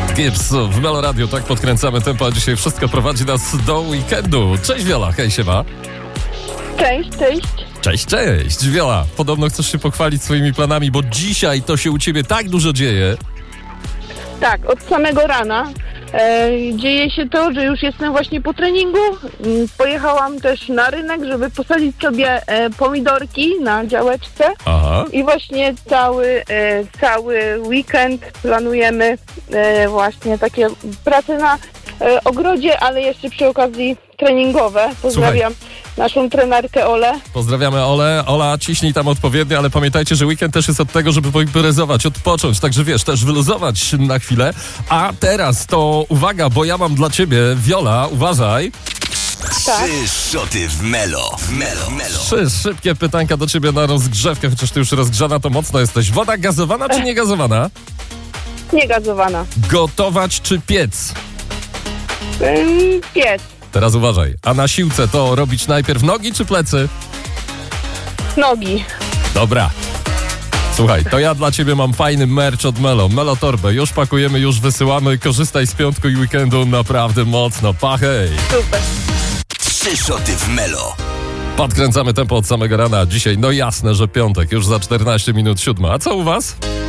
Gibbs w Melo Radio, tak podkręcamy tempo, a dzisiaj wszystko prowadzi nas do weekendu. Cześć Wiola, hej siema. Cześć. Cześć. Wiola, podobno chcesz się pochwalić swoimi planami, bo dzisiaj to się u ciebie tak dużo dzieje. Tak, od samego rana dzieje się to, że już jestem właśnie po treningu. Pojechałam też na rynek, żeby posadzić sobie pomidorki na działeczce. Aha. I właśnie cały weekend planujemy właśnie takie prace na ogrodzie, ale jeszcze przy okazji treningowe. Pozdrawiam naszą trenerkę Olę. Pozdrawiamy Olę. Ola, ciśnij tam odpowiednio, ale pamiętajcie, że weekend też jest od tego, żeby poimprezować, odpocząć, także wiesz, też wyluzować na chwilę. A teraz to uwaga, bo ja mam dla ciebie, Wiola, uważaj. Tak. 3 szoty w Melo. 3 szybkie pytanka do ciebie na rozgrzewkę, chociaż ty już rozgrzana to mocno jesteś. Woda gazowana czy niegazowana? Niegazowana. Gotować czy piec? Piec. Teraz uważaj. A na siłce to robić najpierw nogi czy plecy? Nogi. Dobra. Słuchaj, to ja dla ciebie mam fajny merch od Melo. Melo torbę. Już pakujemy, już wysyłamy. Korzystaj z piątku i weekendu naprawdę mocno. Pa, hej! Super. 3 szoty w Melo. Podkręcamy tempo od samego rana. Dzisiaj, no jasne, że piątek. Już za 14 minut 7. A co u was?